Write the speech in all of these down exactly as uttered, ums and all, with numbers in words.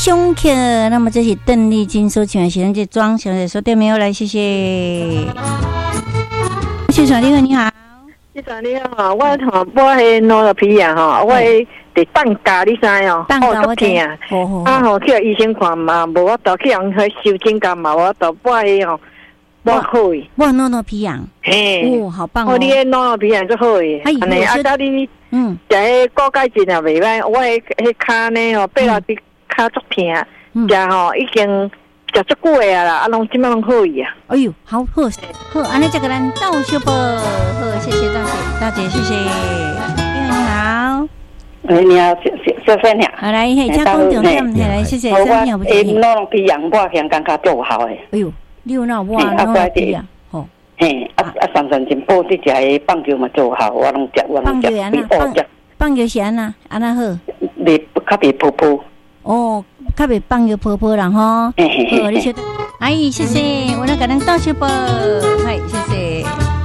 凶客。那么这是邓丽君所唱的《这庄小姐》，说对没有？来，谢谢。谢长你好，你好。 谢长你好，我吼我迄脑了皮啊吼，我伫放假你知哦， 放假我听啊， 啊吼去医生看嘛，无我到去人去收指甲嘛，我到我迄吼。我好诶， 我诺诺皮痒，嘿，哦，好棒哦！ 我你诶诺诺皮痒最好诶，安尼啊，到你嗯，食迄高钙质也袂歹，我迄迄骹呢吼，爬落去骹足疼，食吼已经食足久诶啊啦，啊，拢即摆拢好伊啊。 哎呦，好好好，安尼这个人倒小宝，好，谢谢大姐，大姐谢谢，你好， 哎，你好，小小芬呀， 好来，嘿，加工重点，嘿，来，谢谢， 我诶，诺诺皮痒，我香感觉足好诶。 哎呦。你有那哇，那个皮啊，吼， 嘿，啊啊，上上前波你食个棒球嘛做好，我拢食，我拢食。 棒球棒球是安那，安那好。 袂较袂泡泡。 哦，较袂棒球泡泡啦吼。嘿嘿嘿。好，你晓得。阿姨，谢谢，我那个人倒小宝，嗨，谢谢。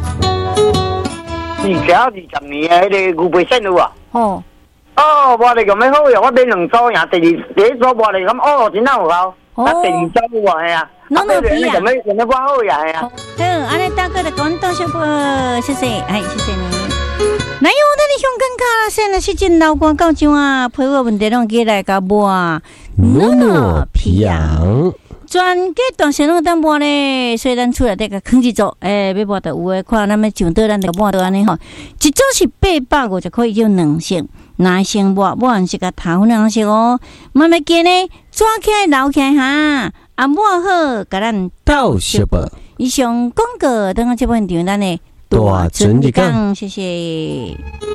你只要二十年的迄个牛背线有啊？ 哦。 哦，我哋咁样好呀，我第两组呀，第二第一组我哋咁，哦，真好好。哦。第二组我系啊。 诺诺皮啊， 怎么怎么挂后呀呀？ 好，安尼大哥的广东小宝，谢谢，哎，谢谢你。哪有那你香港卡现在是真老广告上啊，配合问题拢过来甲播啊。诺诺皮啊，全给当时拢当播咧，所以咱出来这个坑一组，诶，要播的有诶看，那么上到咱就播到安尼吼，一组是八百五就可以有两成。男性播播完是个头两色哦，慢慢见呢，抓起来捞起来哈。啊，摸好，甲咱倒小宝。 以上广告，等下这本场咱的大准日讲，谢谢。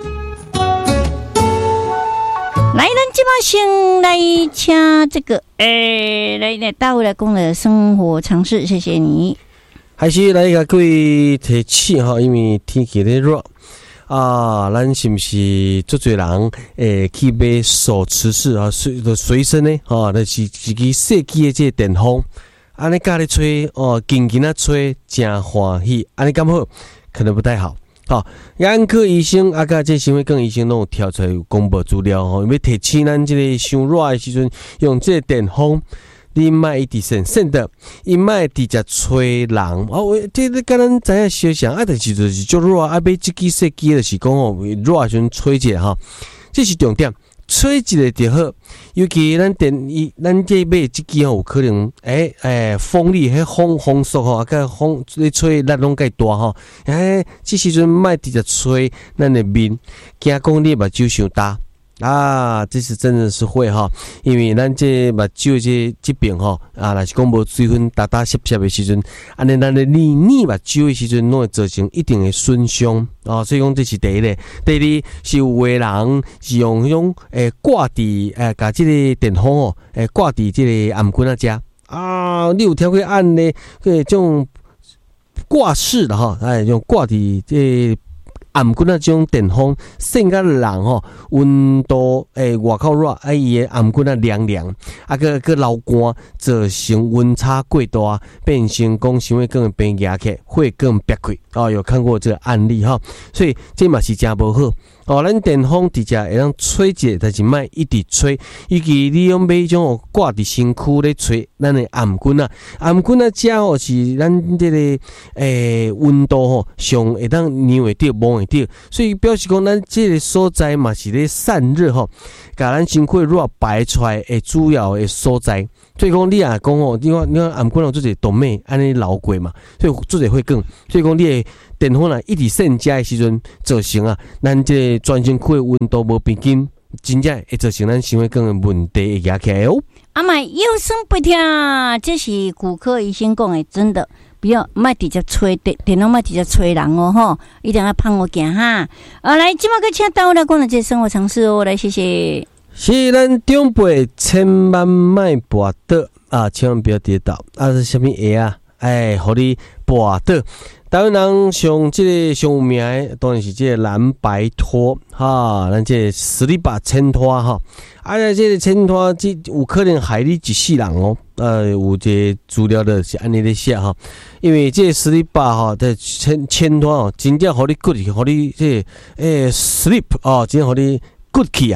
来，咱即马先来请这个，诶、欸，来来大卫来讲的生活常识，谢谢你。 还是来甲各位提醒哈，因为天气咧热。啊，咱是不是足侪人诶去买手持式啊，随随身呢？啊，就是一支细支的这个电风，安尼家咧吹哦，紧紧啊吹，真欢喜。安尼咁好，可能不太好。好，眼科医生啊，甲这心血管医生拢有跳出来有公布资料吼，要提醒咱这个伤热的时阵，用这个电风。你莫一直省省的，伊莫直接吹人哦。这个甲咱知影小想啊，但是就是足热啊，买即支细支就是讲哦，热时阵吹者哈，这是重点，吹一个就好。尤其咱电伊咱这买即支吼，有可能诶诶风力迄风风速吼，啊甲风咧吹力拢介大吼，诶，这时阵莫直接吹咱的面，惊讲你目睭伤大。啊，这是真的是会哈，因为咱这目睭这疾病哈，啊，若是讲无水分打打湿湿的时阵，安尼咱的黏黏目睭的时阵，拢会造成一定的损伤啊。所以讲这是第一个，第二是有的人是用迄种诶挂伫诶，甲这个电风哦，诶挂伫这个颔棍啊遮啊，你有听过按呢？个种挂式的哈，哎，用挂伫这。颔棍啊，种电风扇甲人吼，温度诶外口热，啊伊诶颔棍啊凉凉，啊个个流汗，造成温差过大，变成讲心血管变压起，血管憋开。哦，有看过这个案例哈，所以这嘛是真无好。哦，咱电风直接会当吹者，但是莫一直吹。尤其你用买种哦挂伫身躯咧吹，咱的颔棍啊，颔棍啊，遮哦是咱这个诶温度吼上会当扭会着，摸会着，所以表示讲咱这个所在嘛是咧散热吼，甲咱身躯热排出来诶主要诶所在。所以讲你啊讲哦，你看你看颔棍有做者动脉安尼流过嘛，所以做者会更，所以讲你诶电风啊一直扇遮诶时阵造成啊，咱这全身躯诶温度无平均，真正会造成咱心血管诶问题会压起来哦。 阿妈腰酸背痛，这是骨科医生讲的，真的不要莫直接吹电，电脑莫直接吹人哦吼，一定要帮我行哈。啊，来，今麦个请到我来讲的这生活常识哦，来谢谢。 是咱长辈千万莫跋倒啊，千万不要跌倒啊！是啥物鞋啊？哎，互你跋倒。台湾人上即个上有名的当然是即个蓝白拖哈，咱即个实力把牵拖哈，啊，即个牵拖即有可能害你一世人哦。呃，有这资料的是安尼咧写哈，因为即个实力把哈的牵牵拖哦，真正互你骨去，互你即个诶 sleep 哦，真正互你骨去啊。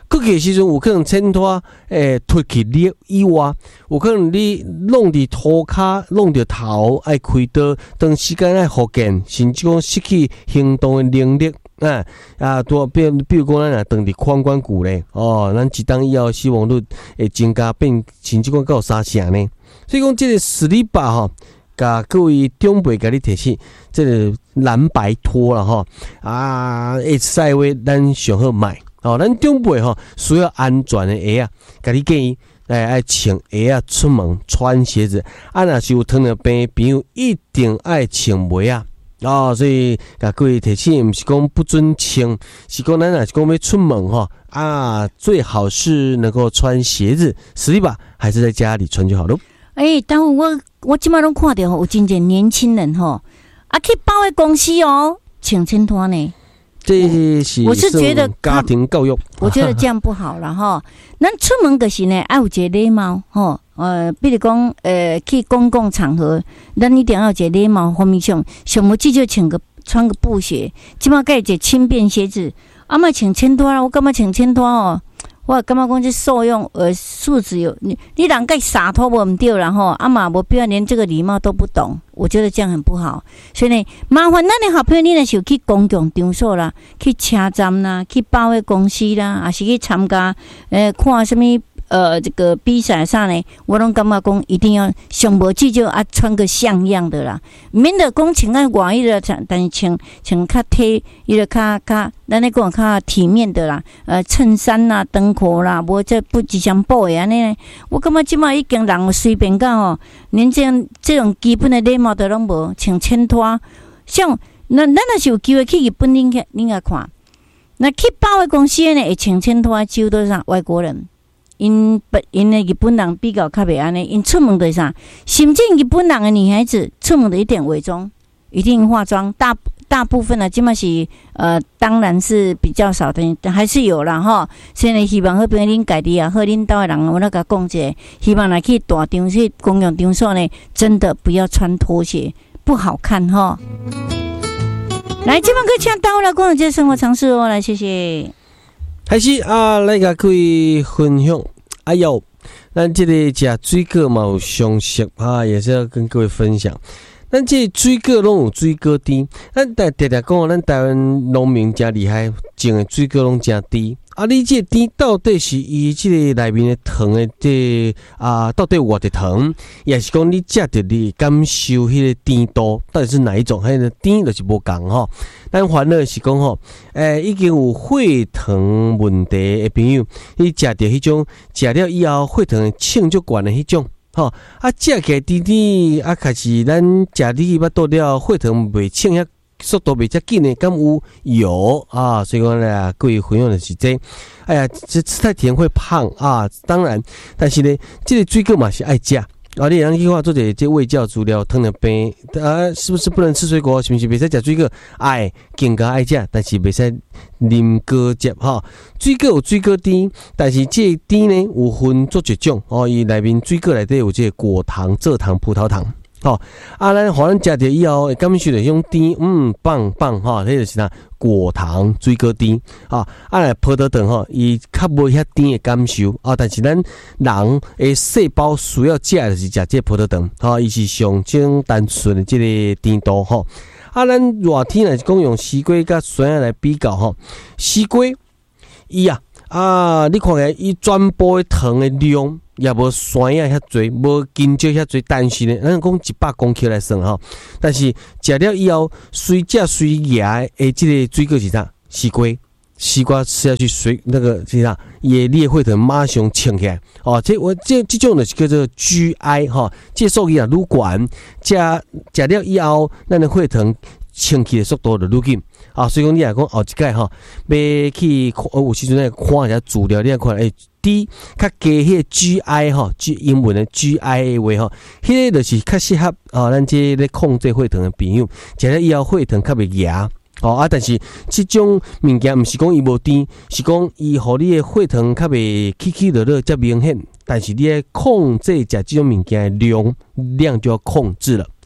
过去时阵有可能牵拖诶脱去你以外，有可能你弄伫涂骹，弄着头爱开刀，长时间爱复健，甚至讲失去行动的能力。啊啊，多比比如讲，咱若长伫髋关节咧，哦，咱一当以后死亡率会增加，变甚至讲到三成呢。所以讲，这个斯里巴吼，甲各位长辈甲你提醒，这个蓝白拖啦吼，啊，会使话咱上好买。哦，咱长辈吼需要安全的鞋啊，甲你建议，来爱穿鞋啊出门穿鞋子。啊，若是有糖尿病朋友，一定爱穿鞋啊。哦，所以甲各位提醒，毋是讲不准穿，是讲咱若是讲要出门吼啊，最好是能够穿鞋子，实力吧，还是在家里穿就好咯。 诶、欸，当我我即摆拢看到有真侪年轻人吼，啊去保险公司哦，穿衬拖呢。 这是我是觉得家庭教育， 我觉得这样不好啦哈。咱出门就是呢，爱有一个礼貌吼。呃，比如讲，呃，去公共场合，咱一定要有一个礼貌方面上，上无至少穿个穿个布鞋，即马改一个轻便鞋子，啊莫穿衬拖啦。我感觉穿衬拖哦，我感觉讲这受用呃素质有你你人该洒脱无唔对啦吼，啊嘛无必要连这个礼貌都不懂，我觉得这样很不好。所以呢，麻烦咱的好朋友，你若是有去公共场所啦，去车站啦，去保险公司啦，还是去参加呃看什么？呃，这个比赛上呢，我拢感觉讲一定要上无至少啊穿个像样的啦，免得讲穿个外衣的，但是穿穿较体，伊个较较，咱咧讲较体面的啦，呃，衬衫啦、长裤啦，无这不一相补的安尼。我感觉即马已经人随便到哦，连这样这种基本的礼貌都拢无，穿衬拖。像那咱若是有机会去日本，恁去恁来看，那去保险公司呢会穿衬拖，几乎都是啥外国人。因不因的日本人比较较袂安尼，因出门的啥，甚至日本人的女孩子出门的一点伪装，一定化妆，大大部分呢，基本是呃，当然是比较少的，还是有啦哈。所以呢，希望好朋友恁家己啊，好恁兜的人，我那个讲者，希望来去大场去公共场所呢，真的不要穿拖鞋，不好看哈。来，这边可以请到来讲这生活常识哦，来谢谢。 开始啊，来甲各位分享。哎呦，咱这个食水果嘛有常识啊，也是要跟各位分享。咱这水果拢有水果甜，咱常常讲，咱台湾农民真厉害，种的水果拢真甜。啊，你这甜到底是伊这个内面的糖的这啊，到底有偌侪糖，也是讲你食着你感受迄个甜度，到底是哪一种？迄个甜就是无共吼。咱烦恼是讲吼，诶、欸，已经有血糖问题的朋友，你食着迄种食了以后血糖称足悬的迄种，吼啊，食起来甜甜，啊，开始咱食你捌倒了血糖袂称遐。速度比较紧的，敢有有啊？所以讲呢，各位朋友的是这，哎呀，这吃太甜会胖啊。当然，但是呢，这个水果嘛是爱食啊。你人去看做者这卫教资料，糖尿病啊，是不是不能吃水果？是不是袂使食水果？爱更加爱食，但是袂使啉果汁哈。水果有水果甜，但是这甜呢有分做一种哦，伊内面水果内底有这个果糖、蔗糖、葡萄糖。吼、哦，啊，咱互咱食着以后，会感受着迄种甜，嗯，棒棒吼，迄就是啥果糖、水果甜，啊，啊来葡萄糖吼，伊较无遐甜的感受，啊，但是咱人诶细胞需要食就是食这葡萄糖，吼、啊，伊是上种单纯的这个甜度吼，啊，咱热天来讲用西瓜甲酸仔来比较吼，西瓜伊啊，啊，你看起来伊全部的糖的量。也无酸啊遐侪，无金蕉遐侪，但是呢，咱讲一百公克来算吼，但是食了以后，随食随牙诶，即个水果是啥？西瓜，西瓜吃下去随那个是啥？也裂会的马上称起来哦。这我这这种呢是叫做 G I 哈，这属于啊乳管，食食了以后，咱的血糖称起的速度就愈紧啊。所以讲你来讲后一届哈，要去有时阵来看一下资料，你来看诶。D 较加迄个 G I 吼，英文的 G I 的话吼，迄个就是较适合哦，咱这咧控制血糖的朋友，食了以后血糖较袂牙哦啊，但是这种物件毋是讲伊无甜，是讲伊互你的血糖较袂起起落落较明显，但是你咧控制食这种物件的量量就要控制了。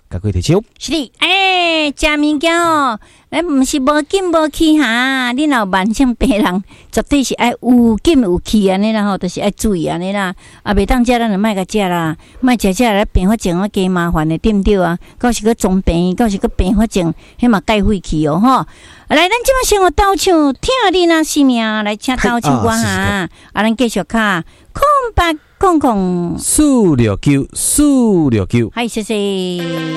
赶快提醒。 是的，哎，食物件哦，咱毋是无紧无气哈，你若慢性病人，绝对是爱有紧有气安尼啦吼，就是爱注意安尼啦。啊，袂当食咱就莫甲食啦，莫食食来并发症啊，加麻烦的，对毋对啊？到时个总病，到时个并发症，迄嘛该废去哦吼。来，咱即马先学倒唱，听你那生命，来请倒唱歌哈。啊，咱继续卡空白空空四六九四六九， 嗨，谢谢。